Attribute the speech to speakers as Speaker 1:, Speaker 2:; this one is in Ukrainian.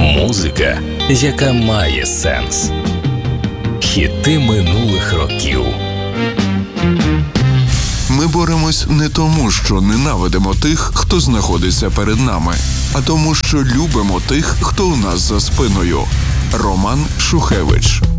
Speaker 1: Музика, яка має сенс. Хіти минулих років.
Speaker 2: Ми боремось не тому, що ненавидимо тих, хто знаходиться перед нами, а тому, що любимо тих, хто у нас за спиною. Роман Шухевич.